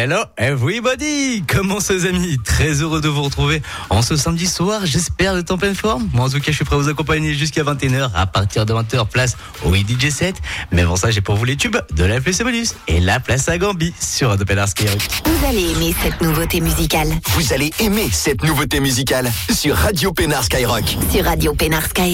Hello everybody. Comment ça les amis? Très heureux de vous retrouver en ce samedi soir. J'espère d'être en pleine forme. Moi en tout cas je suis prêt à vous accompagner jusqu'à 21h. À partir de 20h, place au DJ set. Mais avant ça j'ai pour vous les tubes de la FC Bonus. Et la place à Gambi sur Radio Pénard Skyrock. Vous allez aimer cette nouveauté musicale. Vous allez aimer cette nouveauté musicale sur Radio Pénard Skyrock. Sur Radio Pénard Skyrock.